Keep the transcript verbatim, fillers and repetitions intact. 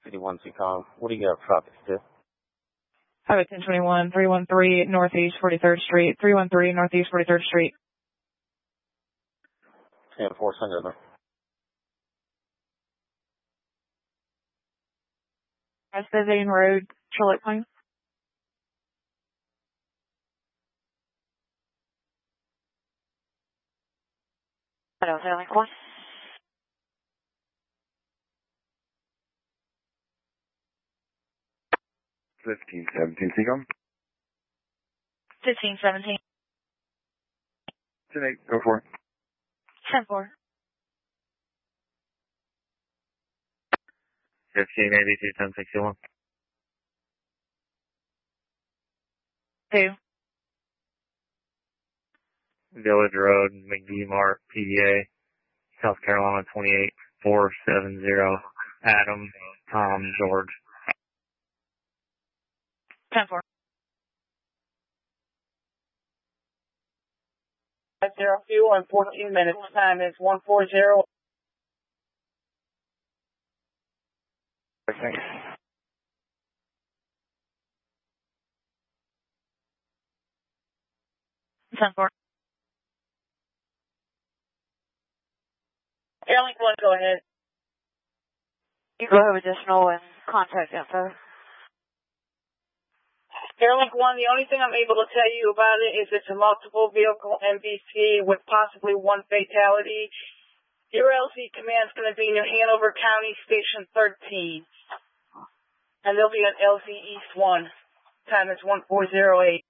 fifty-one C com. What do you got for traffic to? Highway ten twenty-one, three one three Northeast forty-third Street, three one three Northeast forty-third Street. ten four, send over. West Vivian Road, Charlotte Plain. Hello, Airlink one. fifteen seventeen C com. fifteen seventeen. ten eight, go for it. ten four. fifteen eighty-two, ten sixty-one. Two. Village Road, McGee Mart, P D A, South Carolina twenty-eight four seven zero. Adam, Tom, George. ten four. Zero fuel in fourteen minutes. Time is one four zero. Thanks. ten four. Airlink one, go ahead. You go have additional and contact info. Airlink one, the only thing I'm able to tell you about it is it's a multiple vehicle M V C with possibly one fatality. Your L Z command's going to be near Hanover County Station thirteen. And there'll be an L Z East one. Time is one four zero eight.